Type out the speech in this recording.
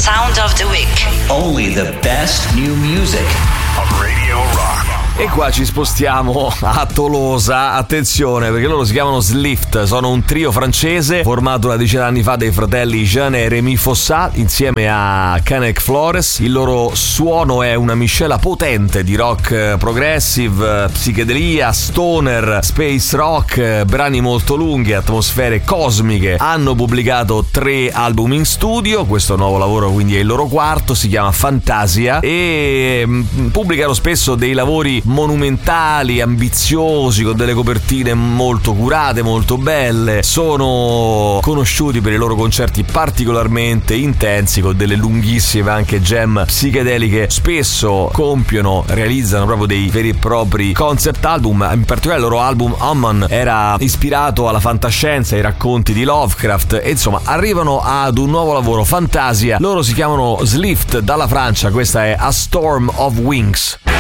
Sound of the Week. Only the best new music of Radio Rock. E qua ci spostiamo a Tolosa, attenzione, perché loro si chiamano Slift, sono un trio francese formato una decina d'anni fa dai fratelli Jean e Rémi Fossat insieme a Canek Flores. Il loro suono è una miscela potente di rock progressive, psichedelia, stoner, space rock, brani molto lunghi, atmosfere cosmiche. Hanno pubblicato 3 album in studio, questo nuovo lavoro quindi è il loro quarto, si chiama Fantasia, e pubblicano spesso dei lavori monumentali, ambiziosi, con delle copertine molto curate, molto belle. Sono conosciuti per i loro concerti particolarmente intensi, con delle lunghissime anche jam psichedeliche. Spesso realizzano proprio dei veri e propri concept album. In particolare il loro album Omen era ispirato alla fantascienza, ai racconti di Lovecraft, e insomma arrivano ad un nuovo lavoro, Fantasia. Loro si chiamano Slift, dalla Francia, questa è A Storm of Wings.